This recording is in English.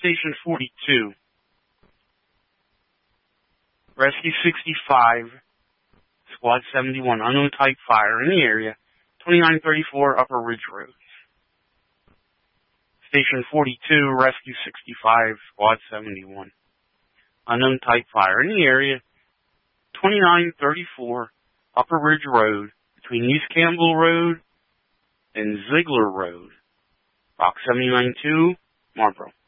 Station 42. Rescue 65, Squad 71, unknown type fire in the area, 2934 Upper Ridge Road. Station 42, Rescue 65, Squad 71, unknown type fire in the area, 2934 Upper Ridge Road, between East Campbell Road and Ziegler Road, Box 792, Marlboro.